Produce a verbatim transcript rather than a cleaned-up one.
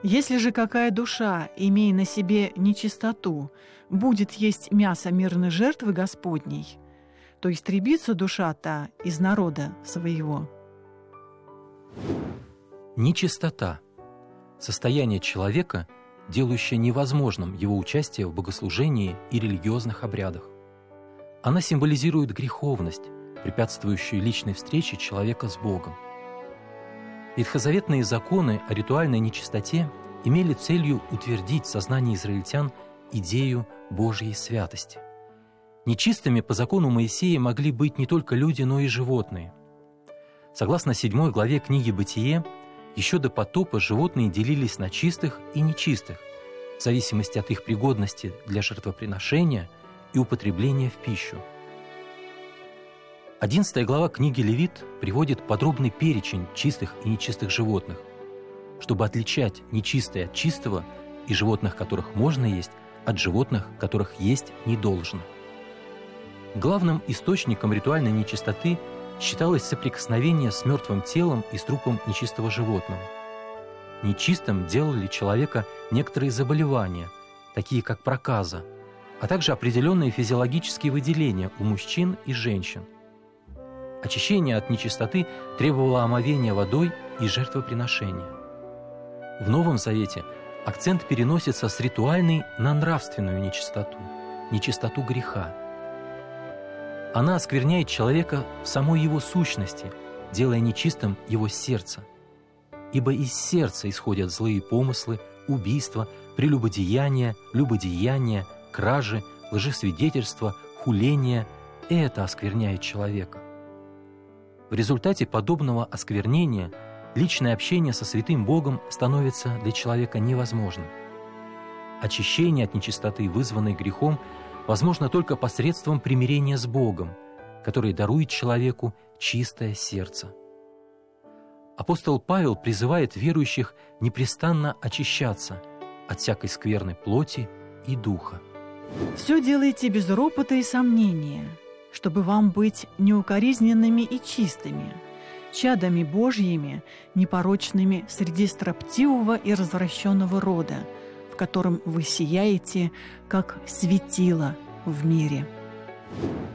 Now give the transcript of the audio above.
Если же какая душа, имея на себе нечистоту, будет есть мясо мирной жертвы Господней, то истребится душа та из народа своего». Нечистота – состояние человека, делающее невозможным его участие в богослужении и религиозных обрядах. Она символизирует греховность, препятствующую личной встрече человека с Богом. Ветхозаветные законы о ритуальной нечистоте имели целью утвердить в сознании израильтян идею Божьей святости. Нечистыми по закону Моисея могли быть не только люди, но и животные. Согласно седьмой главе книги «Бытие», еще до потопа животные делились на чистых и нечистых, в зависимости от их пригодности для жертвоприношения и употребления в пищу. Одиннадцатая глава книги «Левит» приводит подробный перечень чистых и нечистых животных, чтобы отличать нечистое от чистого и животных, которых можно есть, от животных, которых есть не должно. Главным источником ритуальной нечистоты считалось соприкосновение с мертвым телом и с трупом нечистого животного. Нечистым делали человека некоторые заболевания, такие как проказа, а также определенные физиологические выделения у мужчин и женщин. Очищение от нечистоты требовало омовения водой и жертвоприношения. В Новом Завете акцент переносится с ритуальной на нравственную нечистоту, нечистоту греха. Она оскверняет человека в самой его сущности, делая нечистым его сердце. Ибо из сердца исходят злые помыслы, убийства, прелюбодеяния, любодеяния, кражи, лжесвидетельства, хуления. Это оскверняет человека. В результате подобного осквернения личное общение со святым Богом становится для человека невозможным. Очищение от нечистоты, вызванной грехом, возможно только посредством примирения с Богом, который дарует человеку чистое сердце. Апостол Павел призывает верующих непрестанно очищаться от всякой скверной плоти и духа. «Все делайте без ропота и сомнения, чтобы вам быть неукоризненными и чистыми, чадами Божьими, непорочными среди строптивого и развращенного рода, в котором вы сияете, как светило в мире».